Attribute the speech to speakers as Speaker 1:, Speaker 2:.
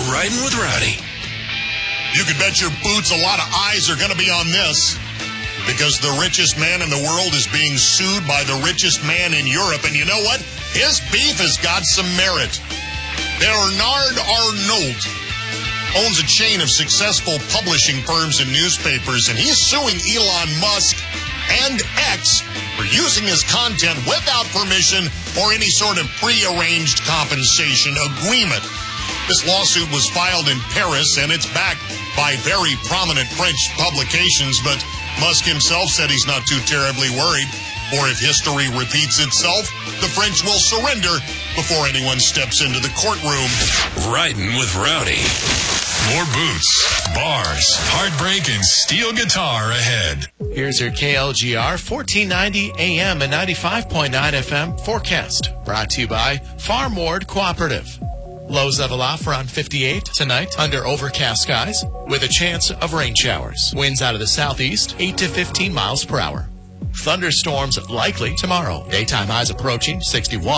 Speaker 1: Riding with Rowdy.
Speaker 2: You can bet your boots a lot of eyes are going to be on this because the richest man in the world is being sued by the richest man in Europe. And you know what? His beef has got some merit. Bernard Arnault owns a chain of successful publishing firms and newspapers, and he's suing Elon Musk and X for using his content without permission or any sort of prearranged compensation agreement. This lawsuit was filed in Paris, and it's backed by very prominent French publications, but Musk himself said he's not too terribly worried, for if history repeats itself, the French will surrender before anyone steps into the courtroom.
Speaker 1: Riding with Rowdy.
Speaker 3: More boots, bars, heartbreak, and steel guitar ahead.
Speaker 4: Here's your KLGR 1490 AM and 95.9 FM forecast. Brought to you by Farm Ward Cooperative. Lows level off around 58 tonight under overcast skies with a chance of rain showers. Winds out of the southeast 8 to 15 miles per hour. Thunderstorms likely tomorrow. Daytime highs approaching 61.